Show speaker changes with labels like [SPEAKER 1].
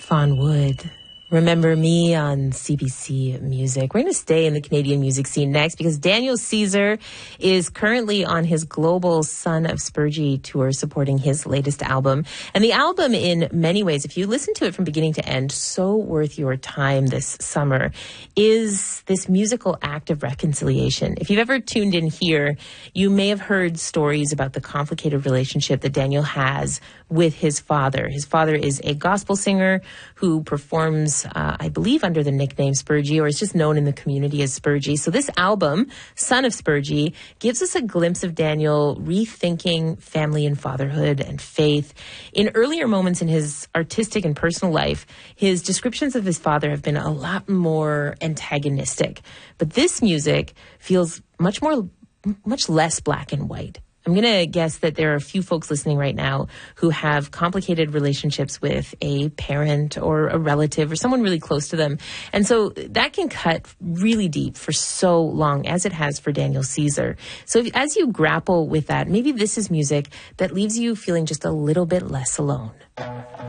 [SPEAKER 1] Fawn Wood. Remember Me on CBC Music. We're going to stay in the Canadian music scene next because Daniel Caesar is currently on his global Son of Spurgey tour supporting his latest album. And the album, in many ways, if you listen to it from beginning to end, so worth your time this summer, is this musical act of reconciliation. If you've ever tuned in here, you may have heard stories about the complicated relationship that Daniel has with his father. His father is a gospel singer who performs, I believe, under the nickname Spurgey, or is just known in the community as Spurgey. So this album, Son of Spurgey, gives us a glimpse of Daniel rethinking family and fatherhood and faith. In earlier moments in his artistic and personal life, his descriptions of his father have been a lot more antagonistic. But this music feels much less black and white. I'm going to guess that there are a few folks listening right now who have complicated relationships with a parent or a relative or someone really close to them. And so that can cut really deep for so long, as it has for Daniel Caesar. So as you grapple with that, maybe this is music that leaves you feeling just a little bit less alone.